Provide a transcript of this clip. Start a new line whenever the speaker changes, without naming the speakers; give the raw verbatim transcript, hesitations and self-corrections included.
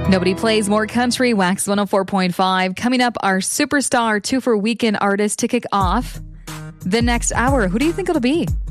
Nobody plays more country. Wax one oh four point five. Coming up, our superstar two for weekend artist to kick off the next hour. Who do you think it'll be?